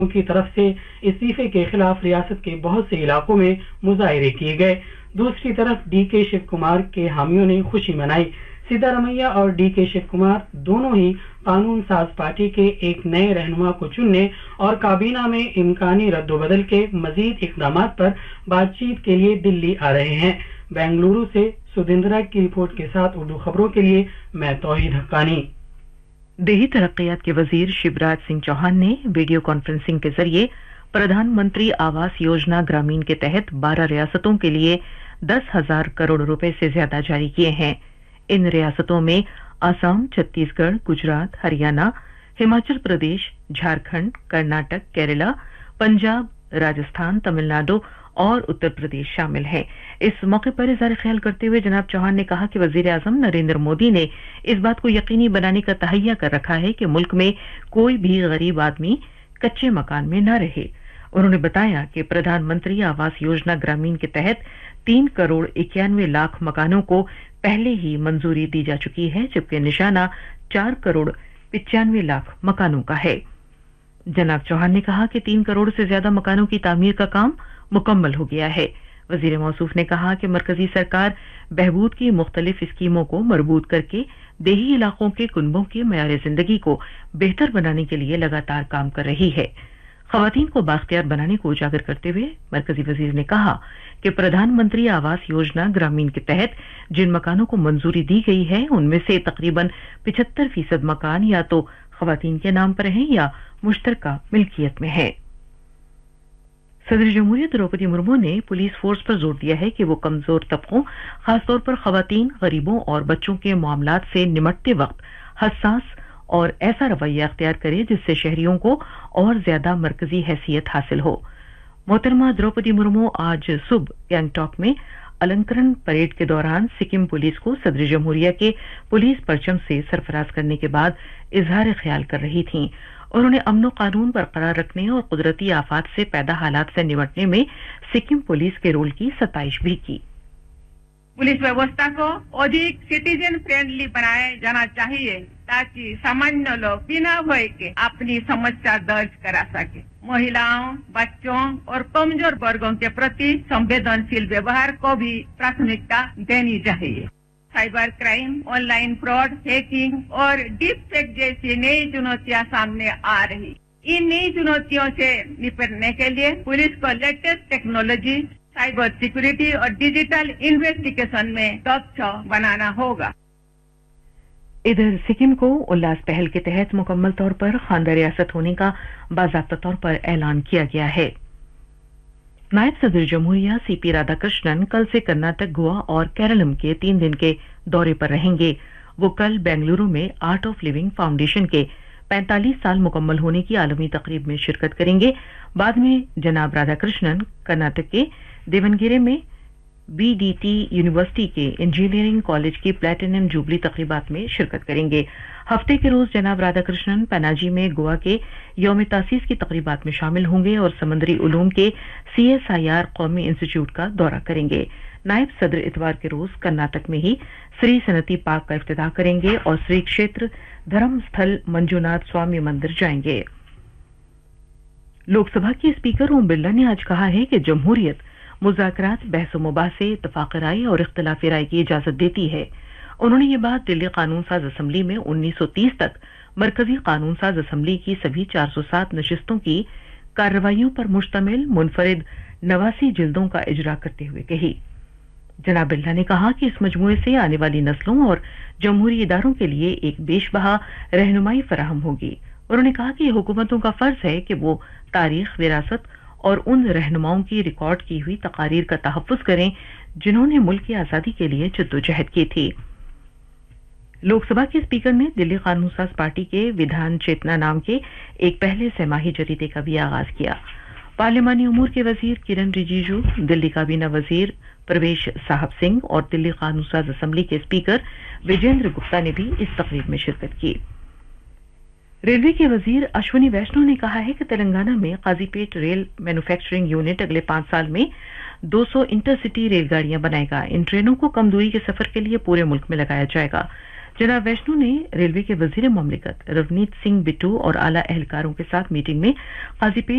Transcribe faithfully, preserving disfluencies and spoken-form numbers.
की तरफ से इस्तीफे के खिलाफ रियासत के बहुत से इलाकों में मुजाहरे किए गए। दूसरी तरफ डी के शिव कुमार के हामियों ने खुशी मनाई। सिद्धारमैया और डी के शिव कुमार दोनों ही कानून साज पार्टी के एक नए रहनुमा को चुनने और काबीना में इम्कानी रद्दोबदल के मजीद इकदाम पर बातचीत के लिए दिल्ली आ रहे हैं। बेंगलुरु से सुधिंद्रा की रिपोर्ट के साथ उर्दू खबरों के लिए मैं तौहीद हक्कानी। देही तरक्कियात के वजीर शिवराज सिंह चौहान ने वीडियो कॉन्फ्रेंसिंग के जरिए प्रधानमंत्री आवास योजना ग्रामीण के तहत बारह रियासतों के लिए दस हजार करोड़ रुपए से ज्यादा जारी किए हैं। इन रियासतों में असम, छत्तीसगढ़, गुजरात, हरियाणा, हिमाचल प्रदेश, झारखंड, कर्नाटक, केरला, पंजाब, राजस्थान, तमिलनाडु और उत्तर प्रदेश शामिल हैं। इस मौके पर इज़हार ख्याल करते हुए जनाब चौहान ने कहा कि वजीर आजम नरेंद्र मोदी ने इस बात को यकीनी बनाने का तहैया कर रखा है कि मुल्क में कोई भी गरीब आदमी कच्चे मकान में न रहे। उन्होंने बताया कि प्रधानमंत्री आवास योजना ग्रामीण के तहत तीन करोड़ इक्यानवे लाख मकानों को पहले ही मंजूरी दी जा चुकी है, जबकि निशाना चार करोड़ पिचानवे लाख मकानों का है। जनाब चौहान ने कहा कि तीन करोड़ से ज्यादा मकानों की तामीर का काम मुकम्मल हो गया है। वजीर मौसूफ ने कहा कि मरकजी सरकार बहबूद की मुख्तलिफ स्कीमों को मरबूत करके देही इलाकों के कुनबों के मयार जिंदगी को बेहतर बनाने के लिए लगातार काम कर रही है। खवातीन को बाख्तियार बनाने को उजागर करते हुए मरकजी वजीर ने कहा कि प्रधानमंत्री आवास योजना ग्रामीण के तहत जिन मकानों को मंजूरी दी गई है उनमें से तकरीबन पिछहत्तर फीसद मकान या तो खवातीन के नाम पर हैं या मुश्तरका मिल्कियत में है। सदर जमहूरियत द्रौपदी मुर्मू ने पुलिस फोर्स पर जोर दिया है कि वो कमजोर तबकों, खासतौर पर खवातीन, गरीबों और बच्चों के मामलात से निमटते वक्त हसास और ऐसा रवैया अख्तियार करे जिससे शहरियों को और ज्यादा मरकजी हैसियत हासिल हो। मोहतरमा द्रौपदी मुर्मू आज सुबह गैंगटॉक में अलंकरण परेड के दौरान सिक्किम पुलिस को सदर जमहूरिया के पुलिस परचम से सरफराज करने के बाद इजहार ख्याल कर रही थीं। उन्होंने अमन कानून बरकरार रखने और कुदरती आफात से पैदा हालात से निपटने में सिक्किम पुलिस के रोल की सताइश भी की। पुलिस व्यवस्था को अधिक सिटीजन फ्रेंडली बनाया जाना चाहिए ताकि सामान्य लोग बिना भय के अपनी समस्या दर्ज करा सके। महिलाओं, बच्चों और कमजोर वर्गों के प्रति संवेदनशील व्यवहार को भी प्राथमिकता देनी चाहिए। Cyber crime, online fraud, hacking और डीप फेक जैसी नई चुनौतियां सामने आ रही। इन नई चुनौतियों से निपटने के लिए पुलिस को लेटेस्ट टेक्नोलॉजी, साइबर सिक्योरिटी और डिजिटल इन्वेस्टिगेशन में दक्ष बनाना होगा। इधर सिक्किम को उल्लास पहल के तहत मुकम्मल तौर पर खानदार रियासत होने का बाज़ाब्ता तौर पर ऐलान किया गया है। नायब सदर जमहूरिया सी पी राधाकृष्णन कल से कर्नाटक, गोवा और केरलम के तीन दिन के दौरे पर रहेंगे। वो कल बेंगलुरु में आर्ट ऑफ लिविंग फाउंडेशन के पैंतालीस साल मुकम्मल होने की आलमी तकरीब में शिरकत करेंगे। बाद में जनाब राधाकृष्णन कर्नाटक के देवनगिरे में बी डी टी यूनिवर्सिटी के इंजीनियरिंग कॉलेज की प्लेटिनम जुबली तकरीबात में शिरकत करेंगे। हफ्ते के रोज जनाब राधाकृष्णन पनाजी में गोवा के यौम तासीस की तकरीबात में शामिल होंगे और समंदरी उलूम के सी एस आई आर कौमी इंस्टीट्यूट का दौरा करेंगे। नायब सदर इतवार के रोज कर्नाटक में ही श्री सनती पार्क का इफ्तिताह करेंगे और श्री क्षेत्र धर्म स्थल मंजूनाथ स्वामी मंदिर जाएंगे। लोकसभा के स्पीकर ओम बिरला ने आज कहा है कि जमहूरियत मुज़ाकरात, बहस मुबासे, इत्तफाक राय और इख्तिलाफी राय की इजाजत देती है। उन्होंने ये बात दिल्ली कानून साज असम्बली में उन्नीस सौ तीस तक मरकजी कानून साज असम्बली की सभी चार सौ सात नशिस्तों की कार्रवाइयों पर मुश्तमिल मुनफरिद नवासी जिल्दों का इजरा करते हुए कही। जनाब बिरला ने कहा कि इस मजमूए से आने वाली नस्लों और जमहूरी इदारों के लिए एक बेशबहा रहनुमाई फराहम होगी। उन्होंने कहा कि हुकूमतों का फर्ज है कि वो तारीख, विरासत और उन रहनुमाओं की रिकॉर्ड की हुई तकारीर का तहफ़्फ़ुज़ करें जिन्होंने मुल्क की आज़ादी के लिए जद्दोजहद की थी। लोकसभा के स्पीकर ने दिल्ली कानून साज पार्टी के विधान चेतना नाम के एक पहले सहमाही जरीदे का भी आगाज किया। पार्लिमानी उमूर के वजीर किरण रिजिजू, दिल्ली काबीना वजीर प्रवेश साहब सिंह और दिल्ली कानून साज असम्बली के स्पीकर विजेंद्र गुप्ता ने भी इस तकरीब में शिरकत की। रेलवे के वजीर अश्विनी वैष्णव ने कहा है कि तेलंगाना में काजीपेट रेल मैन्युफैक्चरिंग यूनिट अगले पांच साल में दो सौ इंटरसिटी रेलगाड़ियां बनाएगा। इन ट्रेनों को कम दूरी के सफर के लिए पूरे मुल्क में लगाया जाएगा। जनाब वैष्णो ने रेलवे के वजीर मुमलिकत रवनीत सिंह बिट्टू और आला एहलकारों के साथ मीटिंग में काजीपेट